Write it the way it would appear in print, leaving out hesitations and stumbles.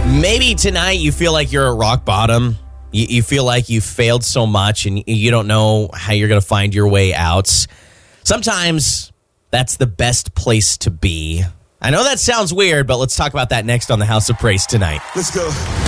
Maybe tonight you feel like you're at rock bottom. You feel like you failed so much and you don't know how you're going to find your way out. Sometimes that's the best place to be. I know that sounds weird, but let's talk about that next on the House of Praise tonight. Let's go.